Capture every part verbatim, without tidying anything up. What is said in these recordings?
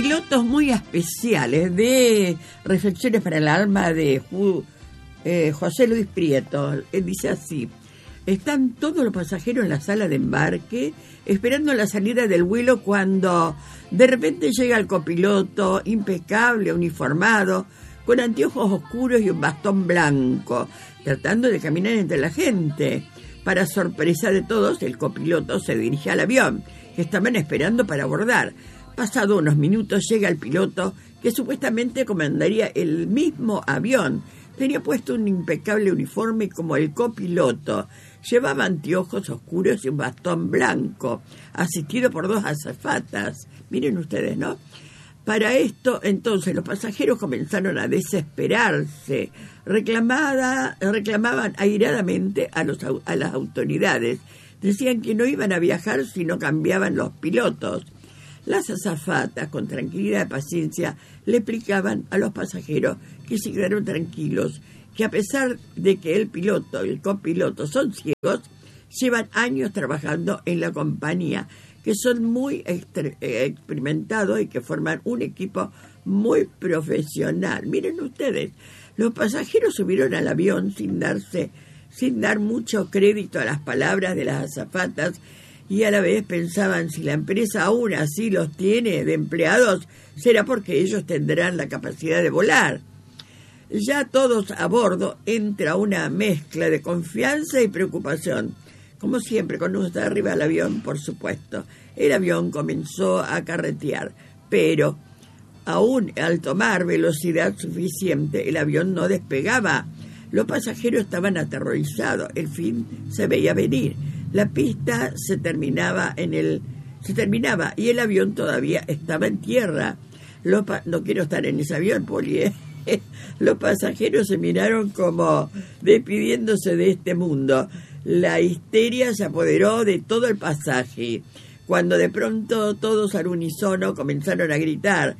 Pilotos muy especiales de Reflexiones para el Alma de Ju, eh, José Luis Prieto. Él dice así: están todos los pasajeros en la sala de embarque esperando la salida del vuelo cuando de repente llega el copiloto, impecable, uniformado, con anteojos oscuros y un bastón blanco, tratando de caminar entre la gente. Para sorpresa de todos, el copiloto se dirige al avión, que estaban esperando para abordar. Pasado unos minutos llega el piloto, que supuestamente comandaría el mismo avión. Tenía puesto un impecable uniforme como el copiloto. Llevaba anteojos oscuros y un bastón blanco, asistido por dos azafatas. Miren ustedes, ¿no? Para esto, entonces, los pasajeros comenzaron a desesperarse. Reclamada, reclamaban airadamente a, los, a las autoridades. Decían que no iban a viajar si no cambiaban los pilotos. Las azafatas, con tranquilidad y paciencia, le explicaban a los pasajeros que se quedaron tranquilos, que a pesar de que el piloto y el copiloto son ciegos, llevan años trabajando en la compañía, que son muy extre- experimentados y que forman un equipo muy profesional. Miren ustedes, los pasajeros subieron al avión sin darse, sin dar mucho crédito a las palabras de las azafatas, y a la vez pensaban, si la empresa aún así los tiene de empleados, será porque ellos tendrán la capacidad de volar. Ya todos a bordo entra una mezcla de confianza y preocupación. Como siempre, cuando uno está arriba del avión, por supuesto. El avión comenzó a carretear, pero aún al tomar velocidad suficiente, el avión no despegaba. Los pasajeros estaban aterrorizados, el fin se veía venir. La pista se terminaba en el se terminaba y el avión todavía estaba en tierra. Los pa- no quiero estar en ese avión, Poli, ¿eh? Los pasajeros se miraron como despidiéndose de este mundo. La histeria se apoderó de todo el pasaje, cuando de pronto todos al unísono comenzaron a gritar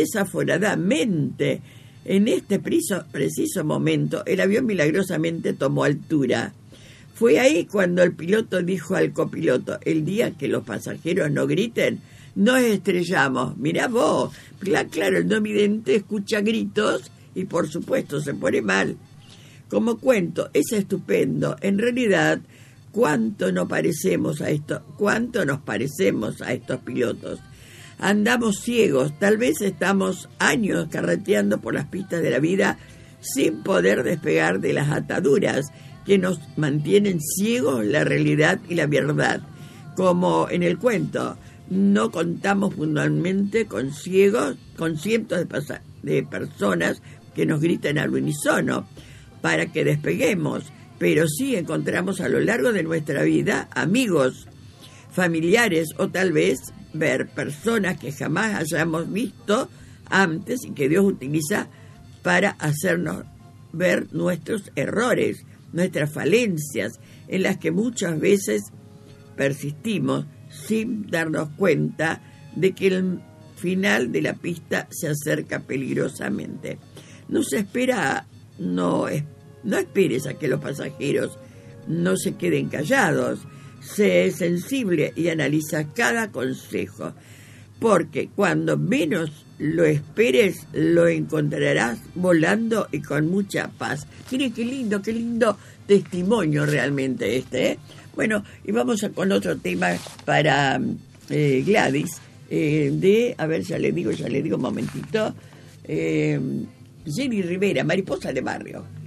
desaforadamente. En este preciso, preciso momento, el avión milagrosamente tomó altura. Fue ahí cuando el piloto dijo al copiloto: el día que los pasajeros no griten, nos estrellamos. Mirá vos, claro, el no vidente escucha gritos y por supuesto se pone mal. Como cuento, es estupendo. En realidad, cuánto nos parecemos a esto, cuánto nos parecemos a estos pilotos. Andamos ciegos, tal vez estamos años carreteando por las pistas de la vida sin poder despegar de las ataduras que nos mantienen ciegos la realidad y la verdad. Como en el cuento, no contamos puntualmente con ciegos, con cientos de, pasa- de personas que nos gritan al unísono para que despeguemos, pero sí encontramos a lo largo de nuestra vida amigos, familiares o tal vez ver personas que jamás hayamos visto antes y que Dios utiliza para hacernos ver nuestros errores, nuestras falencias, en las que muchas veces persistimos sin darnos cuenta de que el final de la pista se acerca peligrosamente. No se espera, no, no esperes a que los pasajeros no se queden callados. Sé sensible y analiza cada consejo, porque cuando menos lo esperes, lo encontrarás volando y con mucha paz. Miren qué lindo, qué lindo testimonio realmente este, ¿eh? Bueno, y vamos a, con otro tema para eh, Gladys, eh, de, a ver, ya le digo, ya le digo un momentito, eh, Jenny Rivera, Mariposa de Barrio.